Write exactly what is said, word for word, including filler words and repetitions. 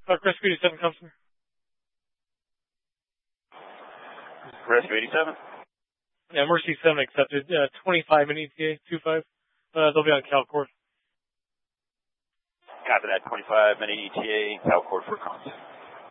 Uh, Rescue eighty-seven, Counselor. Rescue eighty-seven? Yeah, Mercy seven accepted. Uh, twenty-five in E T A, two five. Uh, they'll be on CalCord. Copy that, twenty-five minute E T A, CalCord for contact.